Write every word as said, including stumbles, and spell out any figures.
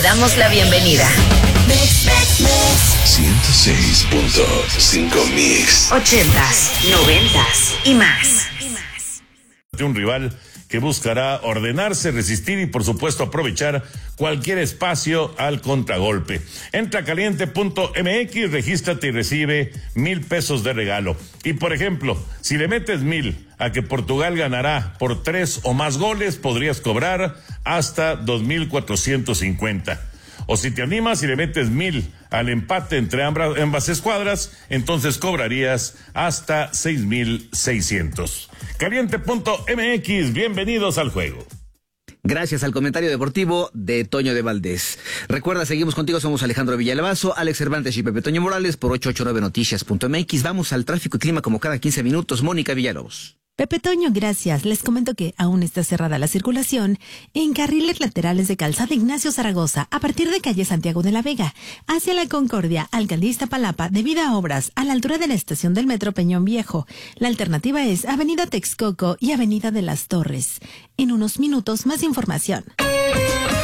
damos la bienvenida. ciento seis punto cinco Mix. Ochentas, noventas y más. Un rival que buscará ordenarse, resistir y por supuesto aprovechar cualquier espacio al contragolpe. Entra a caliente punto m x, regístrate y recibe mil pesos de regalo. Y por ejemplo, si le metes mil a que Portugal ganará por tres o más goles, podrías cobrar hasta dos mil cuatrocientos cincuenta. O si te animas y le metes mil al empate entre ambas, ambas escuadras, entonces cobrarías hasta seis mil seiscientos. Caliente punto m x, bienvenidos al juego. Gracias al comentario deportivo de Toño de Valdés. Recuerda, seguimos contigo, somos Alejandro Villalbazo, Alex Cervantes y Pepe Toño Morales por ochocientos ochenta y nueve noticias punto m x. Vamos al tráfico y clima como cada quince minutos. Mónica Villalobos. Pepe Toño, gracias. Les comento que aún está cerrada la circulación en carriles laterales de Calzada Ignacio Zaragoza a partir de calle Santiago de la Vega hacia la Concordia, Alcaldía Iztapalapa, debido a obras a la altura de la estación del Metro Peñón Viejo. La alternativa es Avenida Texcoco y Avenida de las Torres. En unos minutos, más información.